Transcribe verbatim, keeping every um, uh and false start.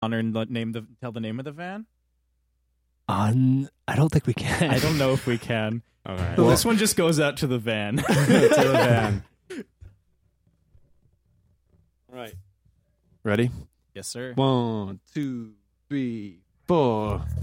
honor and let- name the tell the name of the van? On, I don't think we can. I don't know if we can. All right. So this one just goes out to the van. To the van. All right. Ready? Yes, sir. One, two, three, four.